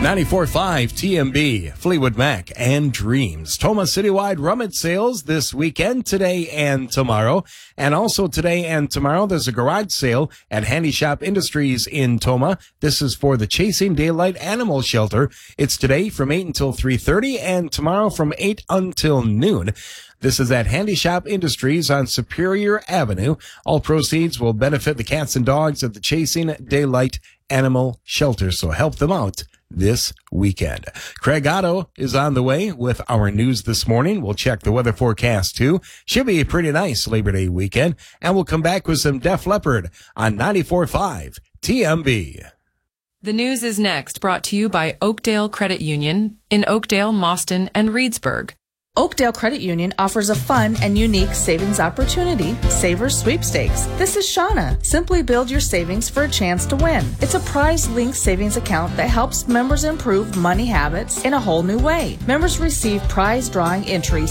94.5 TMB, Fleetwood Mac, and Dreams. Toma Citywide Rummage Sales this weekend, today and tomorrow. And also today and tomorrow, there's a garage sale at Handy Shop Industries in Toma. This is for the Chasing Daylight Animal Shelter. It's today from 8 until 3:30 and tomorrow from 8 until noon. This is at Handy Shop Industries on Superior Avenue. All proceeds will benefit the cats and dogs at the Chasing Daylight Animal Shelter, so help them out this weekend. Craig Otto is on the way with our news this morning. We'll check the weather forecast too. Should be a pretty nice Labor Day weekend, and we'll come back with some Def Leppard on 94.5 TMB. The news is next, brought to you by Oakdale Credit Union in Oakdale, Mauston, and Reedsburg. Oakdale Credit Union offers a fun and unique savings opportunity, Savers Sweepstakes. This is Shauna. Simply build your savings for a chance to win. It's a prize-linked savings account that helps members improve money habits in a whole new way. Members receive prize drawing entries